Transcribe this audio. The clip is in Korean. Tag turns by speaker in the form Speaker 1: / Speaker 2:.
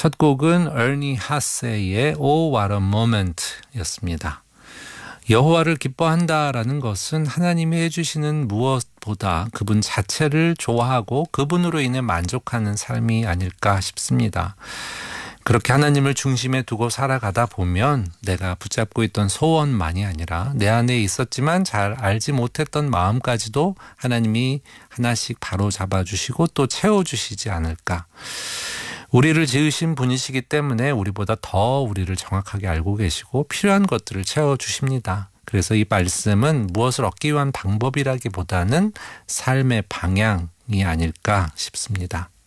Speaker 1: 첫 곡은 에르니 하세이의 Oh What a Moment 였습니다. 여호와를 기뻐한다라는 것은 하나님이 해주시는 무엇보다 그분 자체를 좋아하고 그분으로 인해 만족하는 삶이 아닐까 싶습니다. 그렇게 하나님을 중심에 두고 살아가다 보면 내가 붙잡고 있던 소원만이 아니라 내 안에 있었지만 잘 알지 못했던 마음까지도 하나님이 하나씩 바로 잡아주시고 또 채워주시지 않을까. 우리를 지으신 분이시기 때문에 우리보다 더 우리를 정확하게 알고 계시고 필요한 것들을 채워주십니다. 그래서 이 말씀은 무엇을 얻기 위한 방법이라기보다는 삶의 방향이 아닐까 싶습니다.